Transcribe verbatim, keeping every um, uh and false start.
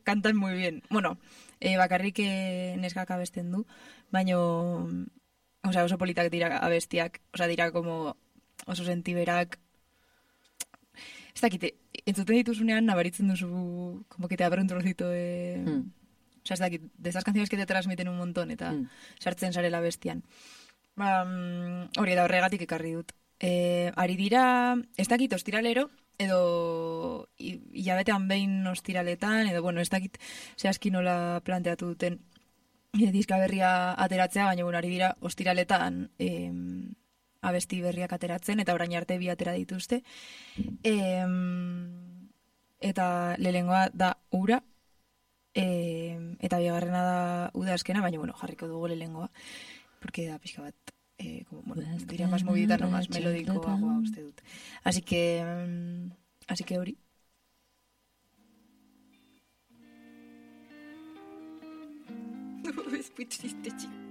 cantan muy bien. Bueno, eh, bakarrik eh, neskak abesten du, baino, o sea, oso politak dira abestiak, o sea, dira como oso sentiberak. Ez dakite, entzuten dituzunean nabaritzen duzu, como que te abre un trocito de... Mm. O sea, ez dakit, de esas canciones que te transmiten un montón, eta mm. sartzen zarela bestian. Ba, hori da horregatik ekarri dut. E, ari dira, ez dakit ostiralero, edo hilabetean behin ostiraletan, edo, bueno, ez dakit zehazki nola planteatu duten e, diska berria ateratzea, baina, bueno, ari dira ostiraletan e, abesti berriak ateratzen, eta orain arte bi atera dituzte. E, eta lehengoa da ura, e, eta bigarrena da udazkena, baina, bueno, jarriko dugu lehengoa, porque da pixka bat, eh, como, bueno, diría más movidita, no más melódico, agua, uste dut. Así que, um, así que hori. Es muy triste, chico.